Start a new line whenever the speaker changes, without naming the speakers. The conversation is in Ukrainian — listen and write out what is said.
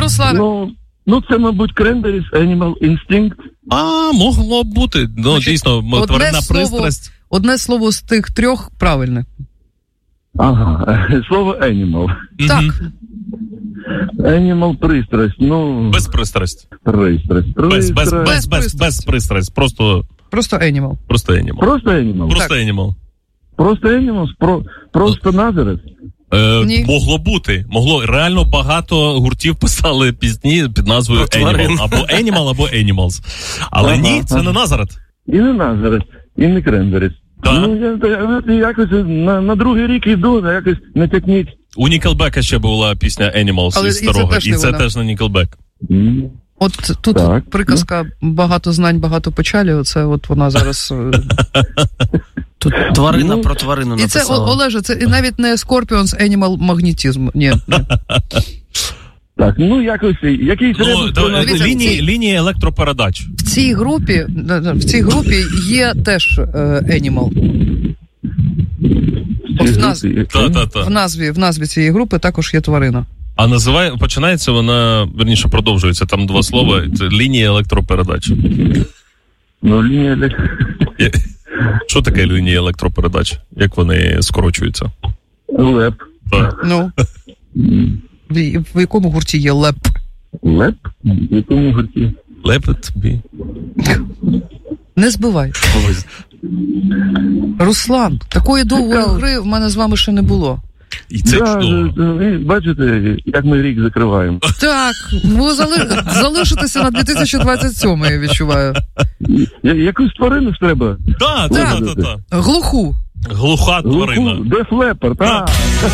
Руслане?
Ну, це, мабуть, Cranberries, Animal Instinct.
Могло б бути. Ну, значить, дійсно, тваринна пристрасть.
Одне слово з тих трьох правильне.
Ага, слово Animal.
Так.
Animal пристрасть, ну...
Без пристрасть.
Пристрасть.
Без пристрасть. Просто
Animal.
Просто Animal.
Просто Animal?
Просто Animal.
Просто Animals? Просто Назарет?
Могло бути. Реально багато гуртів писали пісні під назвою Animal. Або Animal, або Animals. Але ні, це не Назарет.
І не Назарет, і не Cranberries. Ну, я якось на другий рік йду, якось не тякніть.
У Нікелбека ще була пісня Animals із старого, і це теж не Нікелбек.
От тут приказка «багато знань, багато печалі», оце от вона зараз...
Тут тварина про тварину написала.
І це, Олеже, це навіть не Scorpions Animal Magnetism. Ні.
Так, ну якось, якийсь
лінії електропередач.
В цій групі є теж Animal. В назві цієї групи також є тварина.
А починається вона, верніше, продовжується, там два слова, це лінія електропередач.
Ну, лінія
Що таке лінія електропередач? Як вони скорочуються?
ЛЕП.
Ну, в якому гурті є ЛЕП?
ЛЕП? В якому гурті?
ЛЕП?
Не збивай. Руслан, такої довгої гри в мене з вами ще не було.
І це чудово.
Бачите, як ми рік закриваємо.
Так, ви залишитеся на 2027, я відчуваю.
Якусь тварину ж треба.
Так.
Глуха тварина.
Def Leppard, так.